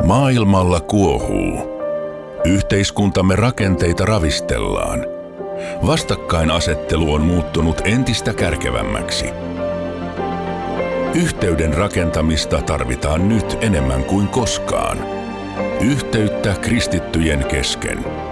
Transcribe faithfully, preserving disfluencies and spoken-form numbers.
Maailmalla kuohuu. Yhteiskuntamme rakenteita ravistellaan. Vastakkainasettelu on muuttunut entistä kärkevämmäksi. Yhteyden rakentamista tarvitaan nyt enemmän kuin koskaan. Yhteyttä kristittyjen kesken.